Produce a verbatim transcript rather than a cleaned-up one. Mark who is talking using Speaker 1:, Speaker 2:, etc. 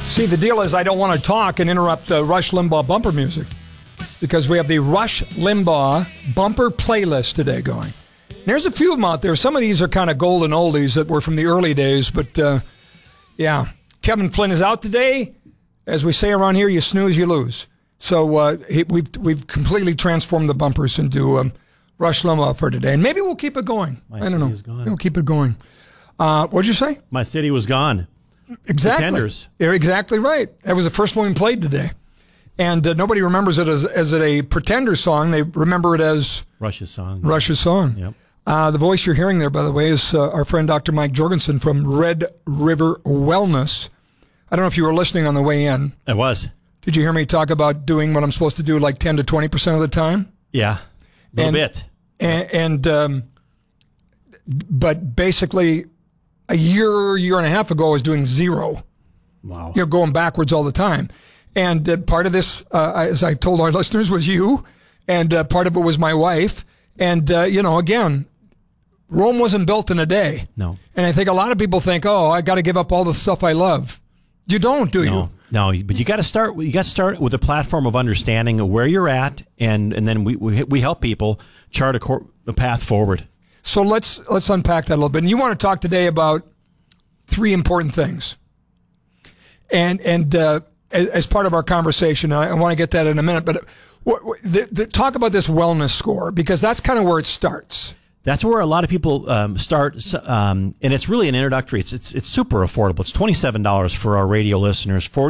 Speaker 1: See, the deal is I don't want to talk and interrupt the Rush Limbaugh bumper music because we have the Rush Limbaugh bumper playlist today going. And there's a few of them out there. Some of these are kind of golden oldies that were from the early days, but uh, yeah. Kevin Flynn is out today. As we say around here, you snooze, you lose. So uh, he, we've we've completely transformed the bumpers into um, Rush Limbaugh for today. And maybe we'll keep it going.
Speaker 2: My
Speaker 1: I don't know.
Speaker 2: Is gone.
Speaker 1: We'll keep it going. Uh, what'd you say?
Speaker 2: My city was gone.
Speaker 1: Exactly.
Speaker 2: Pretenders.
Speaker 1: You're exactly right. That was the first one we played today. And uh, nobody remembers it as, as a Pretender song. They remember it as
Speaker 2: Rush's song.
Speaker 1: Rush's song.
Speaker 2: Yep.
Speaker 1: Uh, the voice you're hearing there, by the way, is uh, our friend Doctor Mike Jorgensen from Red River Wellness. I don't know if you were listening on the way in.
Speaker 2: I was.
Speaker 1: Did you hear me talk about doing what I'm supposed to do like ten to twenty percent of the time?
Speaker 2: Yeah, a little
Speaker 1: and,
Speaker 2: bit.
Speaker 1: And, and um, but basically, a year, year and a half ago, I was doing zero.
Speaker 2: Wow.
Speaker 1: You know, going backwards all the time. And uh, part of this, uh, as I told our listeners, was you. And uh, part of it was my wife. And, uh, you know, again, Rome wasn't built in a day.
Speaker 2: No.
Speaker 1: And I think a lot of people think, oh, I got to give up all the stuff I love. You don't, do
Speaker 2: no,
Speaker 1: you?
Speaker 2: No, but you got to start. You got to start with a platform of understanding of where you're at, and and then we we, we help people chart a, cor- a path forward.
Speaker 1: So let's let's unpack that a little bit. And you want to talk today about three important things, and and uh, as, as part of our conversation, I, I want to get that in a minute. But what, what, the, the, talk about this wellness score because that's kind of where it starts.
Speaker 2: That's where a lot of people um, start, um, and it's really an introductory. It's it's it's super affordable. It's twenty-seven dollars for our radio listeners.